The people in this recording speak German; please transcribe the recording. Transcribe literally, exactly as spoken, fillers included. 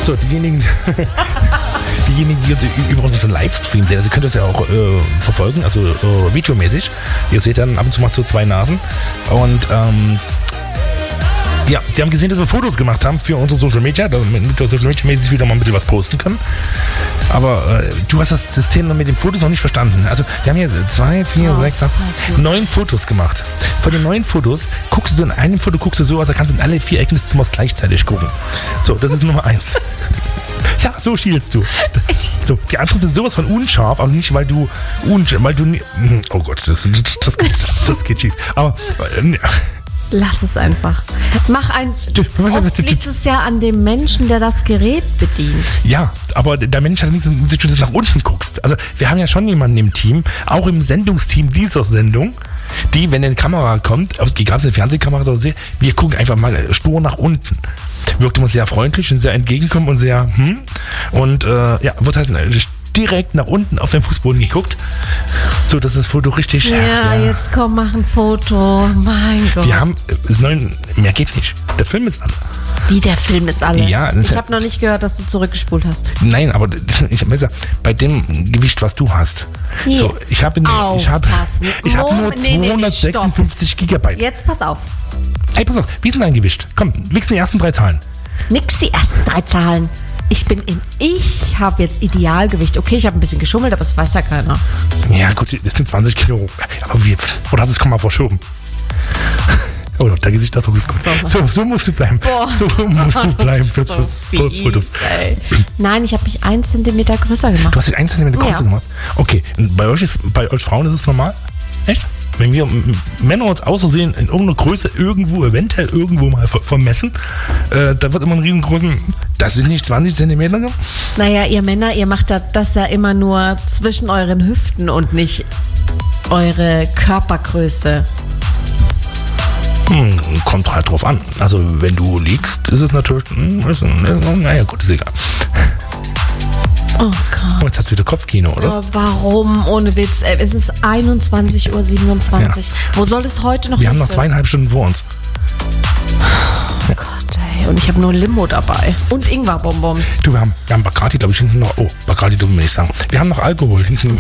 So, diejenigen, diejenigen, die uns über unseren Livestream sehen, also ihr könnt das ja auch äh, verfolgen, also äh, videomäßig. Ihr seht dann ab und zu mal so zwei Nasen. Und ähm, ja, die haben gesehen, dass wir Fotos gemacht haben für unsere Social Media, damit wir Social Media mäßig wieder mal ein bisschen was posten können. Aber äh, du hast das System mit den Fotos noch nicht verstanden. Also wir haben hier zwei, vier, oh, sechs, acht, neun Fotos gemacht. Von den neun Fotos guckst du in einem Foto guckst du so, also kannst du in alle vier Ecken des Zimmers gleichzeitig gucken. So, das ist Nummer eins. Ja, so schielst du. So, die anderen sind sowas von unscharf, also nicht, weil du unscharf, weil du oh Gott, das, das, geht, das geht schief. Aber äh, lass es einfach. Mach ein. Oft liegt es ja an dem Menschen, der das Gerät bedient. Ja, aber der Mensch hat nichts, wenn du nach unten guckst. Also wir haben ja schon jemanden im Team, auch im Sendungsteam dieser Sendung, die, wenn eine Kamera kommt, egal ob es eine Fernsehkamera ist, wir gucken einfach mal stur nach unten. Wirkt immer sehr freundlich und sehr entgegenkommen und sehr hm. Und äh, ja, wird halt direkt nach unten auf den Fußboden geguckt, so dass das Foto richtig. Ja, ja, jetzt komm, mach ein Foto. Mein Gott. Wir haben das neue, mehr geht nicht. Der Film ist alle. Wie, der Film ist alle? Ja. Ich habe noch nicht gehört, dass du zurückgespult hast. Nein, aber ich besser bei dem Gewicht, was du hast. Hier. So, ich habe ich habe ich habe nur zweihundertsechsundfünfzig nee, nee, Gigabyte. Jetzt pass auf. Hey, pass auf. Wie ist denn dein Gewicht? Komm, nix die ersten drei Zahlen. Nix die ersten drei Zahlen. Ich bin in, ich habe jetzt Idealgewicht. Okay, ich habe ein bisschen geschummelt, aber das weiß ja keiner. Ja, gut, das sind zwanzig Kilo. Aber wie, oder hast du es kaum mal verschoben? Oh, der Gesichtsausdruck ist gut. So, so, so musst du bleiben. Boah. So musst du bleiben für so Fotos. Nein, ich habe mich einen Zentimeter größer gemacht. Du hast dich einen Zentimeter größer ja. gemacht? Okay, bei euch, ist, bei euch Frauen ist es normal? Echt? Wenn wir Männer uns aus Versehen in irgendeiner Größe irgendwo, eventuell irgendwo mal vermessen, äh, da wird immer einen riesengroßen, das sind nicht zwanzig Zentimeter? Naja, ihr Männer, ihr macht das ja immer nur zwischen euren Hüften und nicht eure Körpergröße. Hm, kommt halt drauf an. Also wenn du liegst, ist es natürlich, ist, naja gut, ist egal. Oh Gott. Oh, jetzt hat es wieder Kopfkino, oder? Oh, warum? Ohne Witz. Es ist einundzwanzig Uhr siebenundzwanzig. Ja. Wo soll es heute noch Wir haben noch zweieinhalb Stunden vor uns. Oh Gott, ey. Und ich habe nur Limo dabei. Und Ingwer-Bonbons. Du, wir haben, wir haben Bacardi, glaube ich, hinten noch. Oh, Bacardi dürfen wir nicht sagen. Wir haben noch Alkohol hinten